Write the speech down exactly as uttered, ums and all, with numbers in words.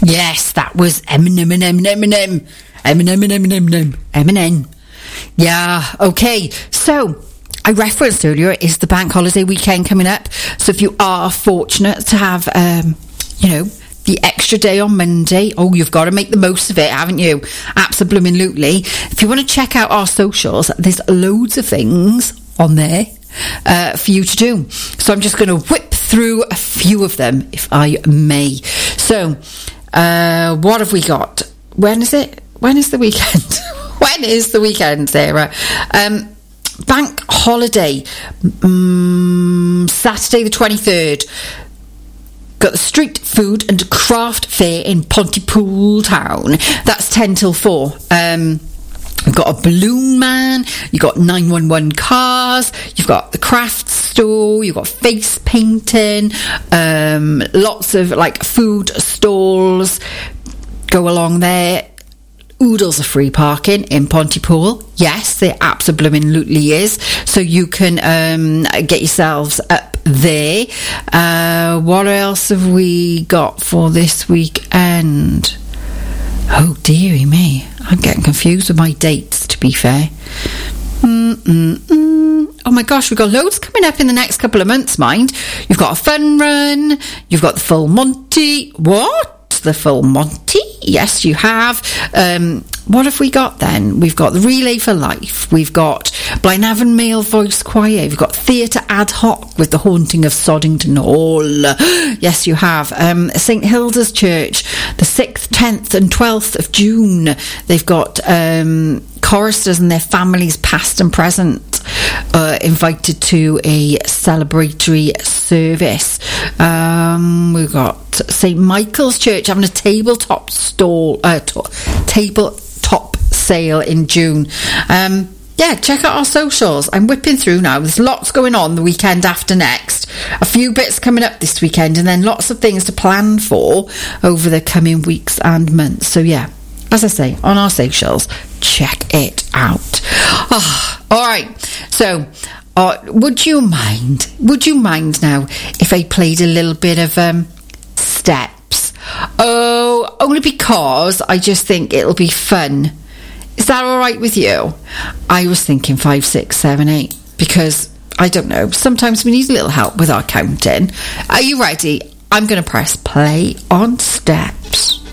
Yes, that was Eminem, Eminem, Eminem, Eminem, Eminem, Eminem, Eminem. Yeah, okay. So, I referenced earlier, is the bank holiday weekend coming up. So if you are fortunate to have, um, you know, the extra day on Monday, oh, you've got to make the most of it, haven't you? Absolutely. If you want to check out our socials, there's loads of things on there uh, for you to do. So I'm just going to whip through a few of them, if I may. So, uh, what have we got? When is it? When is the weekend? When is the weekend, Sarah? Um, bank holiday, um, Saturday the twenty-third. Got the street food and craft fair in Pontypool Town. That's ten till four. Um, you've got a balloon man, you've got nine one one cars, you've got the craft store, you've got face painting, um, lots of like food stalls go along there. Oodles of free parking in Pontypool. Yes, there absolutely is. So you can um, get yourselves up there. Uh, what else have we got for this weekend? Oh, dearie me. I'm getting confused with my dates, to be fair. Mm-mm-mm. Oh my gosh, we've got loads coming up in the next couple of months, mind. You've got a fun run. You've got the full Monty. What? The full Monty? Yes, you have. Um, what have we got then? We've got the Relay for Life. We've got Blaenavon Male Voice Choir. We've got Theatre Ad Hoc with the Haunting of Soddington Hall. Yes, you have. Um, Saint Hilda's Church, the sixth, tenth and twelfth of June. They've got um, choristers and their families, past and present, uh, invited to a celebratory service. Um, we've got Saint Michael's Church having a tabletop stall, uh, t- tabletop sale in June. Um, yeah, check out our socials. I'm whipping through now. There's lots going on the weekend after next. A few bits coming up this weekend, and then lots of things to plan for over the coming weeks and months. So yeah, as I say, on our socials, check it out. Oh, all right. So, uh, would you mind? Would you mind now if I played a little bit of um, steps? Oh, only because I just think it'll be fun. Is that all right with you? I was thinking five, six, seven, eight, because I don't know. Sometimes we need a little help with our counting. Are you ready? I'm going to press play on steps.